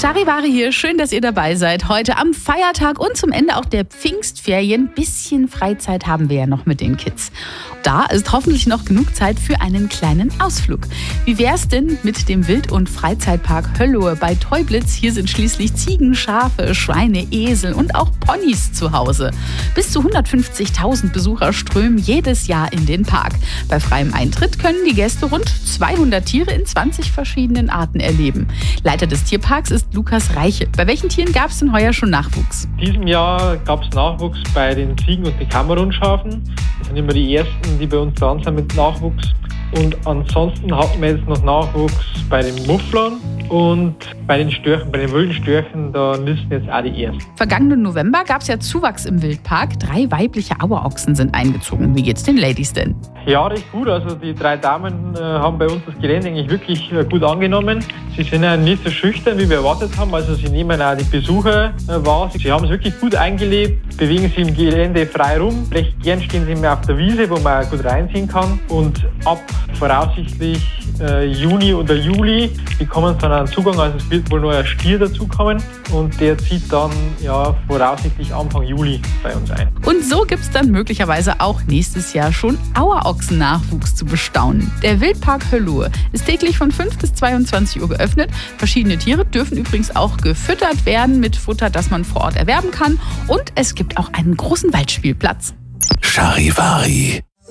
Charivari hier, schön, dass ihr dabei seid. Heute am Feiertag und zum Ende auch der Pfingstferien. Bisschen Freizeit haben wir ja noch mit den Kids. Da ist hoffentlich noch genug Zeit für einen kleinen Ausflug. Wie wär's denn mit dem Wild- und Freizeitpark Höllohe bei Teublitz? Hier sind schließlich Ziegen, Schafe, Schweine, Esel und auch Ponys zu Hause. Bis zu 150.000 Besucher strömen jedes Jahr in den Park. Bei freiem Eintritt können die Gäste rund 200 Tiere in 20 verschiedenen Arten erleben. Leiter des Tierparks ist Lukas Reiche. Bei welchen Tieren gab es denn heuer schon Nachwuchs? In diesem Jahr gab es Nachwuchs bei den Ziegen und den Kamerunschafen. Das sind immer die ersten, die bei uns dran sind mit Nachwuchs. Und ansonsten hatten wir jetzt noch Nachwuchs bei den Mufflern und bei den Störchen, bei den wilden Störchen, da nisten jetzt auch die ersten. Vergangenen November gab es ja Zuwachs im Wildpark. 3 weibliche Auerochsen sind eingezogen. Wie geht's den Ladies denn? Ja, recht gut. Also die 3 Damen haben bei uns das Gelände eigentlich wirklich gut angenommen. Sie sind ja nicht so schüchtern, wie wir erwartet haben. Also sie nehmen auch die Besucher wahr. Sie haben es wirklich gut eingelebt, bewegen sich im Gelände frei rum. Recht gern stehen sie immer auf der Wiese, wo man gut reinziehen kann. Und ab voraussichtlich Juni oder Juli bekommen sie dann einen Zugang. Also es wird wohl nur ein Stier dazukommen und der zieht dann voraussichtlich Anfang Juli bei uns ein. Und so gibt es dann möglicherweise auch nächstes Jahr schon Auerochsen-Nachwuchs zu bestaunen. Der Wildpark Höllohe ist täglich von 5 bis 22 Uhr geöffnet. Verschiedene Tiere dürfen übrigens auch gefüttert werden mit Futter, das man vor Ort erwerben kann. Und es gibt auch einen großen Waldspielplatz. Charivari.